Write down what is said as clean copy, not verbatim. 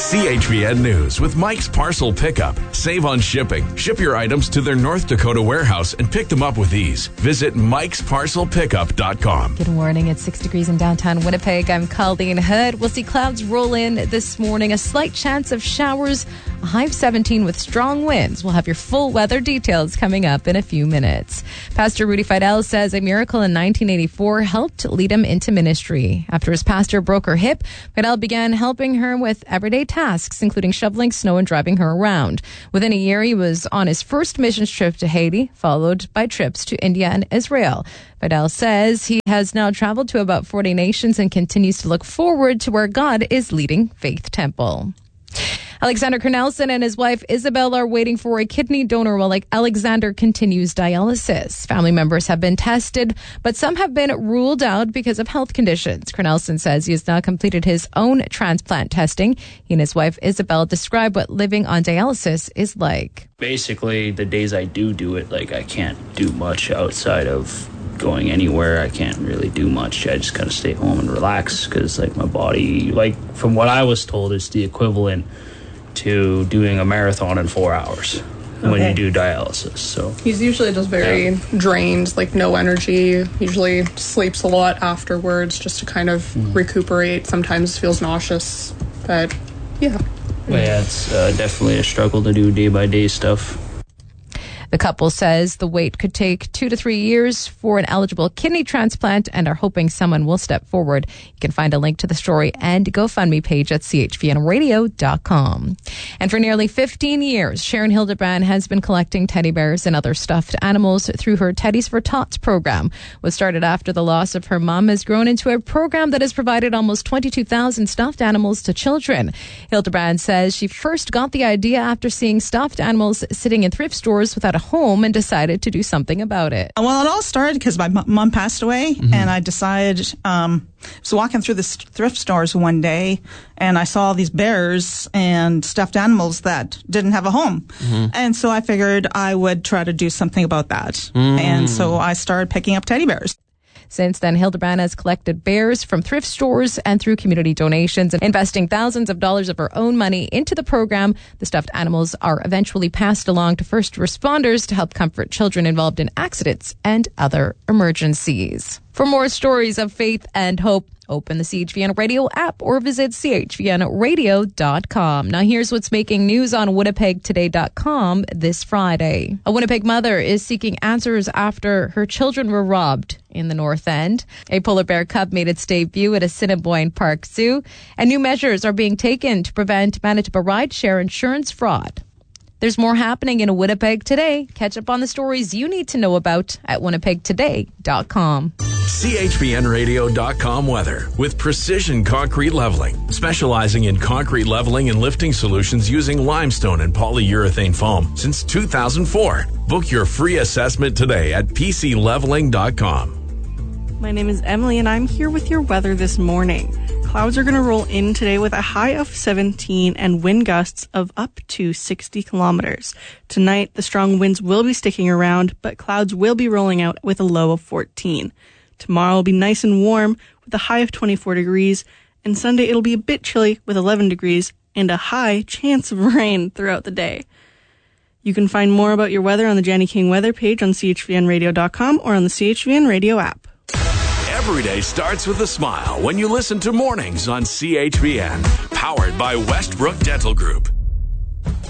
CHVN News with Mike's Parcel Pickup. Save on shipping. Ship your items to their North Dakota warehouse and pick them up with ease. Visit mikesparcelpickup.com. Good morning. It's 6 degrees in downtown Winnipeg. I'm Colleen Hood. We'll see clouds roll in this morning. A slight chance of showers. A high of 17 with strong winds. We'll have your full weather details coming up in a few minutes. Pastor Rudy Fidel says a miracle in 1984 helped lead him into ministry. After his pastor broke her hip, Fidel began helping her with everyday tasks, including shoveling snow and driving her around. Within a year, he was on his first missions trip to Haiti, followed by trips to India and Israel. Fidel says he has now traveled to about 40 nations and continues to look forward to where God is leading Faith Temple. Alexander Cornelsen and his wife Isabel are waiting for a kidney donor while Alexander continues dialysis. Family members have been tested, but some have been ruled out because of health conditions. Cornelsen says he has now completed his own transplant testing. He and his wife Isabel describe what living on dialysis is like. Basically, the days I do it, I can't do much outside of going anywhere. I can't really do much. I just kind of stay home and relax because my body, from what I was told, is the equivalent to doing a marathon in 4 hours when you do dialysis. So he's usually just very drained, no energy, usually sleeps a lot afterwards just to kind of recuperate. Sometimes feels nauseous, but it's definitely a struggle to do day-by-day stuff. The couple says the wait could take 2 to 3 years for an eligible kidney transplant and are hoping someone will step forward. You can find a link to the story and GoFundMe page at chvnradio.com. And for nearly 15 years, Sharon Hildebrand has been collecting teddy bears and other stuffed animals through her Teddies for Tots program. What started after the loss of her mom has grown into a program that has provided almost 22,000 stuffed animals to children. Hildebrand says she first got the idea after seeing stuffed animals sitting in thrift stores without a home and decided to do something about it. Well, it all started because my mom passed away, and I decided, I was walking through the thrift stores one day, and I saw these bears and stuffed animals that didn't have a home. And so I figured I would try to do something about that. And so I started picking up teddy bears. Since then, Hildebrand has collected bears from thrift stores and through community donations, and investing thousands of dollars of her own money into the program. The stuffed animals are eventually passed along to first responders to help comfort children involved in accidents and other emergencies. For more stories of faith and hope, open the CHVN Radio app or visit chvnradio.com. Now here's what's making news on winnipegtoday.com this Friday. A Winnipeg mother is seeking answers after her children were robbed in the North End. A polar bear cub made its debut at Assiniboine Park Zoo, and new measures are being taken to prevent Manitoba rideshare insurance fraud. There's more happening in Winnipeg today. Catch up on the stories you need to know about at winnipegtoday.com. CHVNradio.com weather with Precision Concrete Leveling, specializing in concrete leveling and lifting solutions using limestone and polyurethane foam since 2004. Book your free assessment today at pcleveling.com. My name is Emily, and I'm here with your weather this morning. Clouds are going to roll in today with a high of 17 and wind gusts of up to 60 kilometers. Tonight, the strong winds will be sticking around, but clouds will be rolling out with a low of 14. Tomorrow will be nice and warm with a high of 24 degrees, and Sunday it'll be a bit chilly with 11 degrees and a high chance of rain throughout the day. You can find more about your weather on the Janny King weather page on chvnradio.com or on the CHVN Radio app. Every day starts with a smile when you listen to Mornings on CHVN, powered by Westbrook Dental Group.